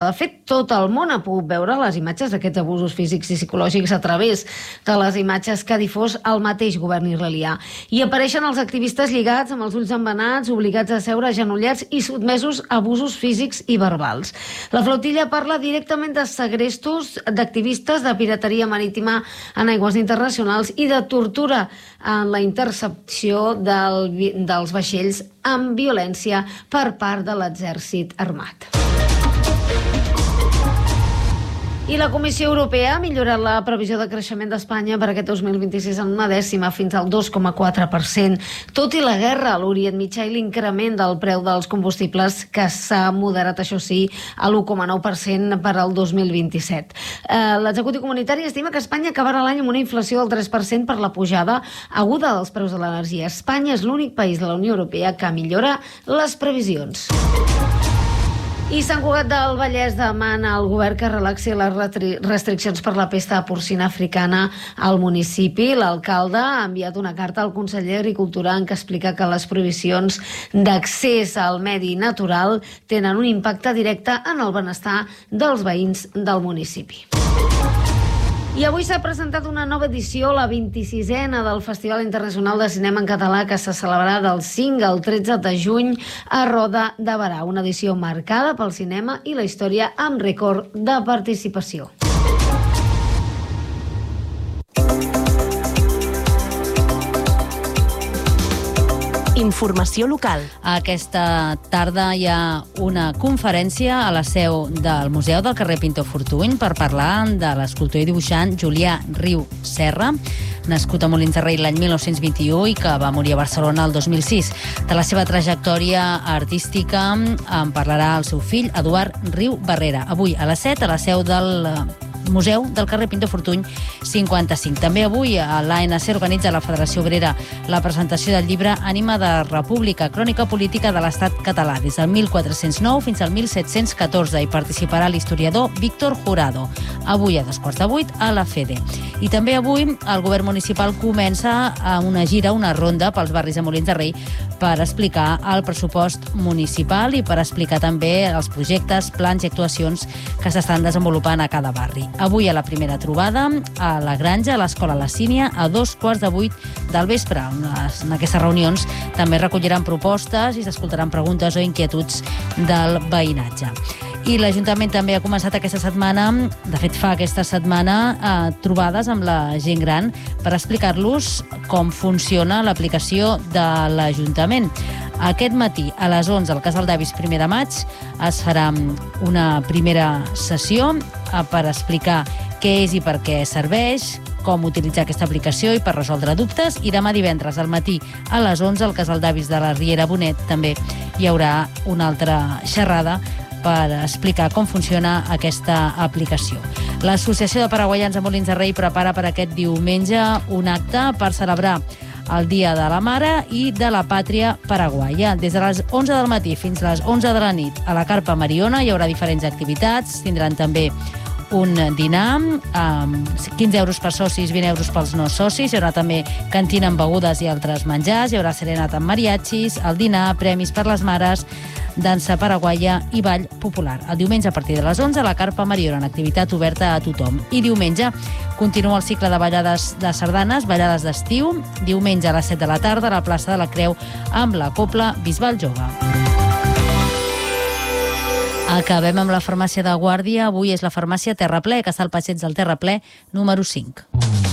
De fet, tot el món ha pogut veure les imatges d'aquests abusos físics i psicològics a través de les imatges que ha difós el mateix govern israelià. I apareixen els activistes lligats amb els ulls embenats, obligats a seure agenollats i sotmesos a abusos físics i verbals. La flotilla parla directament de segrestos d'activistes, de pirateria marítima en aigües internacionals i de tortura en la intercepció dels vaixells amb violència per part de l'exèrcit armat. I la Comissió Europea ha millorat la previsió de creixement d'Espanya per aquest 2026 en 1/10 fins al 2,4%, tot i la guerra a l'Orient Mitjà i l'increment del preu dels combustibles que s'ha moderat, això sí, a l'1,9% per al 2027. L'executiu comunitari estima que Espanya acabarà l'any amb una inflació del 3% per la pujada aguda dels preus de l'energia. Espanya és l'únic país de la Unió Europea que millora les previsions. I Sant Cugat del Vallès demana al govern que relaxi les restriccions per la pesta porcina africana al municipi. L'alcalde ha enviat una carta al conseller d'Agricultura en què explica que les prohibicions d'accés al medi natural tenen un impacte directe en el benestar dels veïns del municipi. I avui s'ha presentat una nova edició, la 26a del Festival Internacional de Cinema en Català, que se celebrarà del 5 al 13 de juny a Roda de Berà. Una edició marcada pel cinema i la història amb rècord de participació. Informació local. Aquesta tarda hi ha una conferència a la seu del Museu del carrer Pintor Fortuny per parlar de l'escultor i dibuixant Julià Riu Serra, nascut a Molins de Rei l'any 1921 i que va morir a Barcelona el 2006. De la seva trajectòria artística en parlarà el seu fill, Eduard Riu Barrera. Avui a les 7 a la seu del Museu del carrer Pintor Fortuny 55. També avui a l'ANC organitza la Federació Obrera la presentació del llibre Ànima de República, crònica política de l'Estat català, des del 1409 fins al 1714. Hi participarà l'historiador Víctor Jurado. Avui a 7:15 a la FEDE. I també avui el govern municipal comença una gira, una ronda pels barris de Molins de Rei per explicar el pressupost municipal i per explicar també els projectes, plans i actuacions que s'estan desenvolupant a cada barri. Avui a la primera trobada a la Granja, a l'Escola La Sínia, a 7:15 del vespre. En aquestes reunions també recolliran propostes i s'escoltaran preguntes o inquietuds del veïnatge. I l'Ajuntament també ha començat aquesta setmana, de fet fa aquesta setmana, trobades amb la gent gran per explicar-los com funciona l'aplicació de l'Ajuntament. Aquest matí, a les 11, al Casal d'Avis 1 de maig, es farà una primera sessió per explicar què és i per què serveix, com utilitzar aquesta aplicació i per resoldre dubtes. I demà divendres al matí a les 11 al Casal d'Avis de la Riera Bonet també hi haurà una altra xerrada per explicar com funciona aquesta aplicació. L'Associació de Paraguaians de Molins de Rei prepara per aquest diumenge un acte per celebrar el Dia de la Mare i de la Pàtria Paraguaia. Des de les 11 del matí fins a les 11 de la nit a la Carpa Mariona hi haurà diferents activitats. Tindran també un dinar, 15 euros per socis, 20 euros pels no socis. Hi haurà també cantina amb begudes i altres menjars. Hi haurà serenata amb mariachis, el dinar, premis per les mares, dansa paraguaia i ball popular. El diumenge a partir de les 11 a la Carpa Mariona, en activitat oberta a tothom. I diumenge continua el cicle de ballades de sardanes, ballades d'estiu, diumenge a les 7 de la tarda a la plaça de la Creu amb la Cobla Bisbal Jove. Acabem amb la farmàcia de Guàrdia. Avui és la farmàcia Terraplè, que està al passeig del Terraplè número 5.